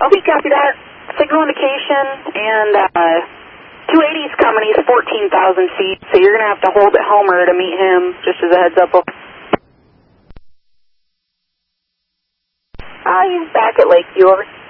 Okay, copy that. Signal indication, and 280's coming. He's 14,000 feet, so you're going to have to hold at Homer to meet him, just as a heads up. He's back at Lakeview, over.